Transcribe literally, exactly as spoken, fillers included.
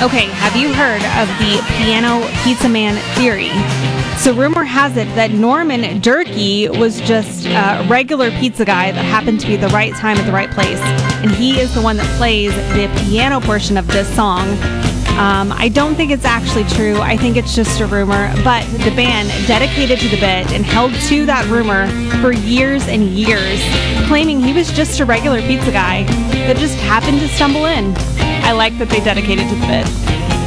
Okay, have you heard of the piano pizza man theory? So rumor has it that Norman Durkee was just a regular pizza guy that happened to be at the right time at the right place. And he is the one that plays the piano portion of this song. Um, I don't think it's actually true. I think it's just a rumor. But the band dedicated to the bit and held to that rumor for years and years, claiming he was just a regular pizza guy that just happened to stumble in. I like that they dedicated to the bit.